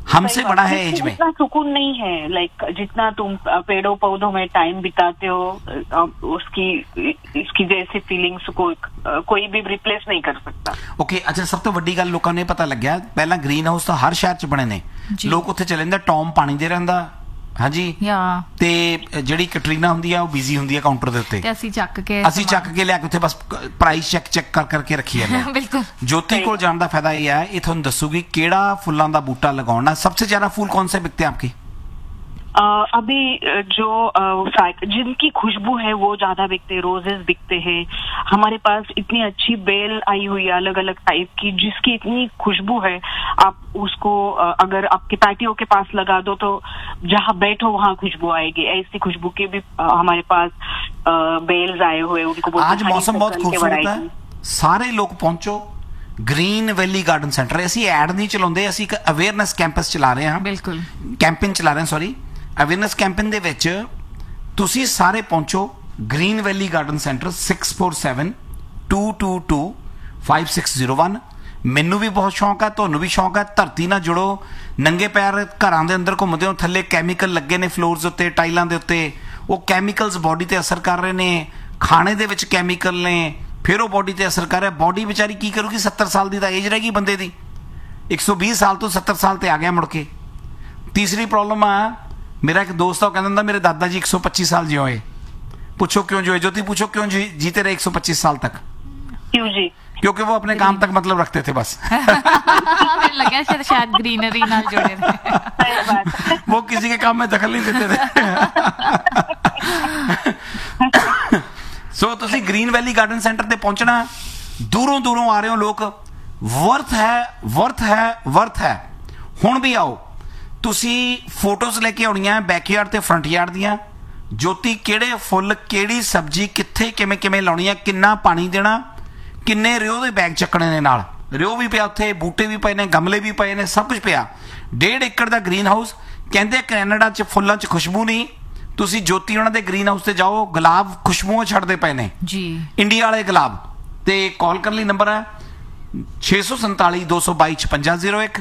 हमसे बड़ा है एज में। इतना सुकून नहीं है, लाइक जितना तुम पेड़ों पौधों में टाइम बिताते हो उसकी इसकी जैसी फीलिंग्स को कोई भी रिप्लेस नहीं कर सकता। ओके, अच्छा, सब तो वड्डी गल लोकां ने पता लग्या, पहला ग्रीन हाउस तो हर शहर च बने ने, लोग उत्थे चले जांदे, टॉम पानी दे रहिंदा, हाँ जी, ते ਜਿਹੜੀ ਕੈਟਰੀਨਾ ਹੁੰਦੀ ਆ ਉਹ ਬਿਜ਼ੀ ਹੁੰਦੀ ਆ ਕਾਊਂਟਰ ਦੇ ਉੱਤੇ, ਤੇ ਅਸੀਂ ਚੱਕ ਕੇ ਲਿਆ ਕੇ ਉੱਥੇ ਬਸ ਪ੍ਰਾਈਸ ਚੈੱਕ ਕਰ ਕਰਕੇ ਰੱਖੀ ਜਾਂਦੇ ਆ। ਬਿਲਕੁਲ। ज्योति को जान का फायदा ये है, ये ਤੁਹਾਨੂੰ ਦੱਸੂਗੀ ਕਿਹੜਾ ਫੁੱਲਾਂ ਦਾ ਬੂਟਾ लगाना। सबसे ज्यादा फूल कौन से बिकते हैं आपके? अभी जो जिनकी खुशबू है वो ज्यादा बिकते हैं, रोजेस बिकते हैं। हमारे पास इतनी अच्छी बेल आई हुई है अलग अलग टाइप की, जिसकी इतनी खुशबू है, आप उसको अगर आपके पैटियो के पास लगा दो तो जहाँ बैठो वहाँ खुशबू आएगी। ऐसी खुशबू के भी हमारे पास बेल्स आए हुए, उनको आज मौसम बहुत खूबसूरत है, सारे लोग पहुंचो ग्रीन वैली गार्डन सेंटर। ਅਸੀਂ ਐਡ ਨਹੀਂ ਚਲਾਉਂਦੇ, ਅਸੀਂ ਇੱਕ ਅਵੇਅਰਨੈਸ ਕੈਂਪਸ ਚਲਾ ਰਹੇ ਹਾਂ, ਬਿਲਕੁਲ ਕੈਂਪੇਨ ਚਲਾ ਰਹੇ ਹਾਂ, ਸੌਰੀ ਅਵੇਅਰਨੈਸ ਕੈਂਪੇਨ ਦੇ ਵਿੱਚ ਤੁਸੀਂ ਸਾਰੇ ਪਹੁੰਚੋ ਗ੍ਰੀਨ ਵੈਲੀ ਗਾਰਡਨ ਸੈਂਟਰ 6472225601। ਮੈਨੂੰ ਵੀ ਬਹੁਤ ਸ਼ੌਂਕ ਹੈ, ਤੁਹਾਨੂੰ ਵੀ ਸ਼ੌਂਕ ਹੈ, ਧਰਤੀ ਨਾਲ ਜੁੜੋ। ਨੰਗੇ ਪੈਰ ਘਰਾਂ ਦੇ ਅੰਦਰ ਘੁੰਮਦੇ ਹੋ, ਥੱਲੇ ਕੈਮੀਕਲ ਲੱਗੇ ਨੇ ਫਲੋਰਸ ਉੱਤੇ, ਟਾਈਲਾਂ ਦੇ ਉੱਤੇ, ਉਹ ਕੈਮੀਕਲਸ ਬਾਡੀ ਤੇ ਅਸਰ ਕਰ ਰਹੇ ਨੇ, ਖਾਣੇ ਦੇ ਵਿੱਚ ਕੈਮੀਕਲ ਨੇ, ਫਿਰ ਉਹ ਬਾਡੀ ਤੇ ਅਸਰ ਕਰ ਰਿਹਾ। ਬਾਡੀ ਵਿਚਾਰੀ ਕੀ ਕਰੂਗੀ? 70 ਸਾਲ ਦੀ ਤਾਂ ਏਜ ਰਹਿ ਗਈ ਬੰਦੇ ਦੀ, 120 ਸਾਲ ਤੋਂ 70 ਸਾਲ ਤੇ ਆ ਗਿਆ ਮੁੜ ਕੇ। ਤੀਸਰੀ ਪ੍ਰੋਬਲਮ ਆ, मेरा एक दोस्त है, कहता ਹੁੰਦਾ मेरे दादा जी 125 साल जियोए। पूछो क्यों जियोए? ज्योति पूछो क्यों जीते रहे 125 साल तक? क्यों जी? क्योंकि वो अपने काम तक मतलब रखते थे बस। मुझे लगा शायद ग्रीनरी नाल जुड़े थे। वो किसी के काम में दखल नहीं देते थे। सो तुसी ग्रीन वैली गार्डन सेंटर ते पहुंचना, दूरों दूरों आ रहे हो लोग, वर्थ है, वर्थ है, वर्थ है। हुण भी आओ, ਤੁਸੀਂ ਫੋਟੋਜ਼ ਲੈ ਕੇ ਆਉਣੀਆਂ ਬੈਕਯਾਰਡ ਤੇ ਫਰੰਟ ਯਾਰਡ ਦੀਆਂ। ਜੋਤੀ ਕਿਹੜੇ ਫੁੱਲ, ਕਿਹੜੀ ਸਬਜ਼ੀ, ਕਿੱਥੇ ਕਿਵੇਂ ਕਿਵੇਂ ਲਾਉਣੀ ਆ, ਕਿੰਨਾ ਪਾਣੀ ਦੇਣਾ, ਕਿੰਨੇ ਰਿਓ ਦੇ ਬੈਗ ਚੱਕਣੇ ਨੇ, ਨਾਲ ਰਿਓ ਵੀ ਪਿਆ ਉੱਥੇ, ਬੂਟੇ ਵੀ ਪਏ ਨੇ, ਗਮਲੇ ਵੀ ਪਏ ਨੇ, ਸਭ ਕੁਝ ਪਿਆ। 1.5 ਏਕੜ ਦਾ ਗ੍ਰੀਨ ਹਾਊਸ। ਕਹਿੰਦੇ ਕੈਨੇਡਾ 'ਚ ਫੁੱਲਾਂ 'ਚ ਖੁਸ਼ਬੂ ਨਹੀਂ, ਤੁਸੀਂ ਜੋਤੀ ਉਹਨਾਂ ਦੇ ਗ੍ਰੀਨ ਹਾਊਸ ਤੇ ਜਾਓ, ਗੁਲਾਬ ਖੁਸ਼ਬੂਆਂ ਛੱਡਦੇ ਪਏ ਨੇ ਜੀ, ਇੰਡੀਆ ਵਾਲੇ ਗੁਲਾਬ। ਤੇ ਕਾਲ ਕਰਨ ਲਈ ਨੰਬਰ ਹੈ 647-222-5601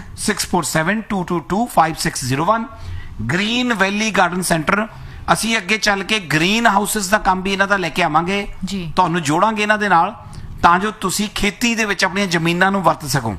6472225601। ਗ੍ਰੀਨ ਵੈਲੀ ਗਾਰਡਨ ਸੈਂਟਰ। ਅਸੀਂ ਅੱਗੇ ਚੱਲ ਕੇ ਗ੍ਰੀਨ ਹਾਊਸਿਸ ਦਾ ਕੰਮ ਵੀ ਇਹਨਾਂ ਦਾ ਲੈ ਕੇ ਆਵਾਂਗੇ, ਤੁਹਾਨੂੰ ਜੋੜਾਂਗੇ ਇਹਨਾਂ ਦੇ ਨਾਲ, ਤਾਂ ਜੋ ਤੁਸੀਂ ਖੇਤੀ ਦੇ ਵਿੱਚ ਆਪਣੀਆਂ ਜ਼ਮੀਨਾਂ ਨੂੰ ਵਰਤ ਸਕੋ।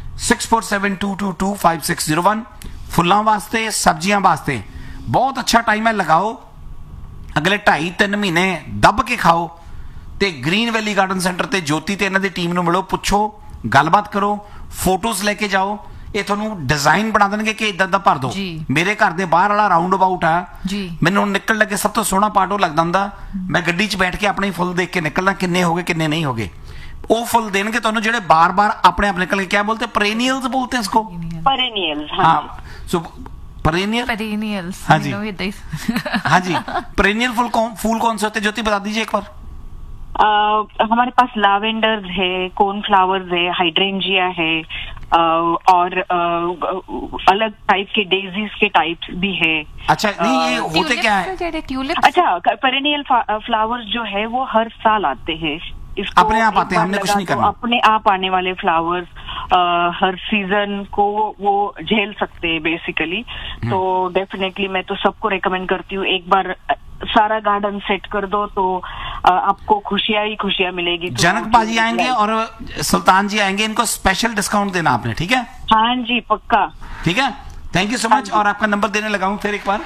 6472225601। ਫੁੱਲਾਂ ਵਾਸਤੇ, ਸਬਜ਼ੀਆਂ ਵਾਸਤੇ ਬਹੁਤ ਅੱਛਾ ਟਾਈਮ ਹੈ, ਲਗਾਓ। ਅਗਲੇ 2.5-3 ਮਹੀਨੇ ਦੱਬ ਕੇ ਖਾਓ। ਤੇ ਗ੍ਰੀਨ ਵੈਲੀ ਗਾਰਡਨ ਸੈਂਟਰ ਤੇ ਜੋਤੀ ਤੇ ਇਹਨਾਂ ਦੀ ਟੀਮ ਨੂੰ ਮਿਲੋ, ਪੁੱਛੋ, ਗੱਲਬਾਤ ਕਰੋ, ਫੋਟੋਜ਼ ਲੈ ਕੇ ਜਾਓ। ਇਹ ਤੁਹਾਨੂੰ ਡਿਜ਼ਾਈਨ ਬਣਾ ਦੇਣਗੇ ਕਿ ਇਦਾਂ ਦਾ ਭਰ ਦੋ। ਮੇਰੇ ਘਰ ਦੇ ਬਾਹਰ ਵਾਲਾ ਰਾਉਂਡ ਅਬਾਊਟ ਆ, ਮੈਨੂੰ ਨਿਕਲ ਲੱਗੇ ਸਭ ਤੋਂ ਸੋਹਣਾ ਪਾਰਟ ਉਹ ਲੱਗਦਾ ਹੁੰਦਾ, ਮੈਂ ਗੱਡੀ 'ਚ ਬੈਠ ਕੇ ਆਪਣੇ ਫੁੱਲ ਦੇਖ ਕੇ ਨਿਕਲਣਾ, ਕਿੰਨੇ ਹੋ ਗਏ ਕਿੰਨੇ ਨਹੀਂ ਹੋ ਗਏ। ਉਹ ਫੁੱਲ ਦੇਣਗੇ ਤੁਹਾਨੂੰ ਜਿਹੜੇ ਬਾਰ-ਬਾਰ ਆਪਣੇ ਆਪ ਨਿਕਲ ਕੇ, ਕਿਆ ਬੋਲਤੇ, ਪਰੇਨੀਅल्स बोलते हैं इसको, परेनियल्स। हाँ, सो परेनियल, हाँ जी, हाँ जी, परेनियल फूल कौन से होते हैं? ज्योति बता दीजिए एक बार। हमारे पास लावेंडर है, कोनफ्लावर्स है, हाइड्रेंजिया है, और अलग टाइप के डेजीज के टाइप्स भी है। अच्छा, नहीं ये होते क्या है? अच्छा, पेरेनियल फ्लावर्स जो है वो हर साल आते हैं, अपने आप आते हैं, हमने कुछ नहीं करना। अपने आप आने वाले फ्लावर्स हर सीजन को वो झेल सकते हैं बेसिकली। तो डेफिनेटली मैं तो सबको रेकमेंड करती हूँ, एक बार सारा गार्डन सेट कर दो तो आपको खुशियां ही खुशियां मिलेगी। जनक बाजी आएंगे और सुल्तान जी आएंगे, इनको स्पेशल डिस्काउंट देना आपने, ठीक है? हाँ जी, पक्का, ठीक है। Thank you so much. और आपका नंबर देने लगा हूं फिर एक बार,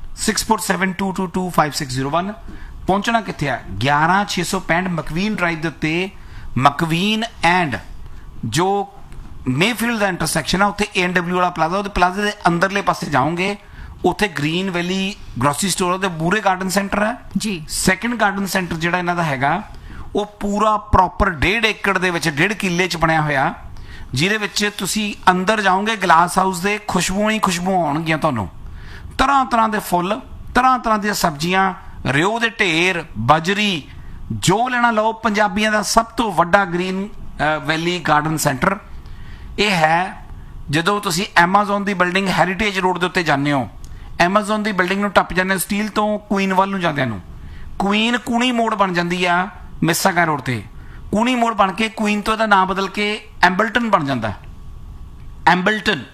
6472225601। पहुंचना किथे है? 11665 मकवीन ड्राइव ਦੇ ਉੱਤੇ, ਮਕਵੀਨ ਐਂਡ ਜੋ ਮੇਫੀਲਡ ਦਾ ਇੰਟਰਸੈਕਸ਼ਨ ਹੈ ਉੱਥੇ ANW ਵਾਲਾ ਪਲਾਜ਼ਾ, ਉਹਦੇ ਪਲਾਜ਼ੇ ਦੇ ਅੰਦਰਲੇ ਪਾਸੇ ਜਾਓਗੇ, ਉੱਥੇ ਗ੍ਰੀਨ ਵੈਲੀ ਗਰੋਸਰੀ ਸਟੋਰ ਉਹਦੇ ਮੂਹਰੇ ਗਾਰਡਨ ਸੈਂਟਰ ਹੈ ਜੀ। ਸੈਕੰਡ ਗਾਰਡਨ ਸੈਂਟਰ ਜਿਹੜਾ ਇਹਨਾਂ ਦਾ ਹੈਗਾ ਉਹ ਪੂਰਾ ਪ੍ਰੋਪਰ 1.5 ਏਕੜ ਦੇ ਵਿੱਚ 1.5 ਕਿੱਲੇ 'ਚ ਬਣਿਆ ਹੋਇਆ, ਜਿਹਦੇ ਵਿੱਚ ਤੁਸੀਂ ਅੰਦਰ ਜਾਓਗੇ ਗਲਾਸ ਹਾਊਸ ਦੇ, ਖੁਸ਼ਬੂਆਂ ਹੀ ਖੁਸ਼ਬੂਆਂ ਆਉਣਗੀਆਂ ਤੁਹਾਨੂੰ, ਤਰ੍ਹਾਂ ਤਰ੍ਹਾਂ ਦੇ ਫੁੱਲ, ਤਰ੍ਹਾਂ ਤਰ੍ਹਾਂ ਦੀਆਂ ਸਬਜ਼ੀਆਂ, ਰਿਓ ਦੇ ਢੇਰ, ਬਜਰੀ, ਜੋ ਲੈਣਾ ਲਓ। ਪੰਜਾਬੀਆਂ ਦਾ ਸਭ ਤੋਂ ਵੱਡਾ ਗ੍ਰੀਨ ਵੈਲੀ ਗਾਰਡਨ ਸੈਂਟਰ ਇਹ ਹੈ। ਜਦੋਂ ਤੁਸੀਂ ਐਮਾਜ਼ੋਨ ਦੀ ਬਿਲਡਿੰਗ ਹੈਰੀਟੇਜ ਰੋਡ ਦੇ ਉੱਤੇ ਜਾਂਦੇ ਹੋ, ਐਮਾਜ਼ੋਨ ਦੀ ਬਿਲਡਿੰਗ ਨੂੰ ਟੱਪ ਜਾਂਦੇ ਹੋ, ਸਟੀਲ ਤੋਂ ਕੁਈਨ ਵੱਲ ਨੂੰ ਜਾਂਦਿਆਂ ਨੂੰ ਕੁਈਨ ਕੂਣੀ ਮੋੜ ਬਣ ਜਾਂਦੀ ਆ ਮਿਸਾਗਾ ਰੋਡ ਤੇ। ਕੂਣੀ ਮੋੜ ਬਣ ਕੇ ਕੁਈਨ ਤੋਂ ਇਹਦਾ ਨਾਮ ਬਦਲ ਕੇ ਐਂਬਲਟਨ ਬਣ ਜਾਂਦਾ, ਐਂਬਲਟਨ।